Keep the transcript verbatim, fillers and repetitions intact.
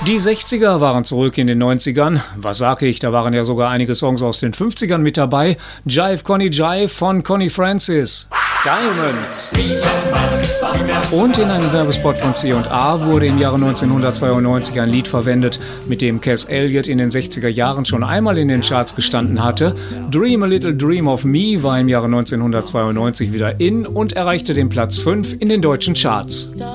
Die sechziger waren zurück in den neunzigern. Was sage ich, da waren ja sogar einige Songs aus den fünfzigern mit dabei. Jive Connie Jive von Connie Francis. Diamonds. Und in einem Werbespot von C und A wurde im Jahre neunzehnhundertzweiundneunzig ein Lied verwendet, mit dem Cass Elliot in den sechziger Jahren schon einmal in den Charts gestanden hatte. Dream a Little Dream of Me war im Jahre neunzehnhundertzweiundneunzig wieder in und erreichte den Platz fünf in den deutschen Charts.